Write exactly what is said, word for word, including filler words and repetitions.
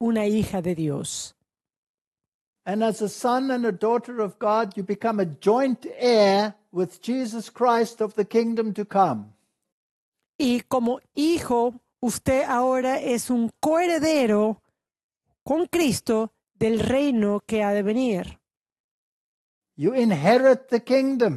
una hija de Dios. And as a son and a daughter of God, you become a joint heir with Jesus Christ of the kingdom to come. Y como hijo, usted ahora es un coheredero con Cristo del reino que ha de venir. You inherit the kingdom.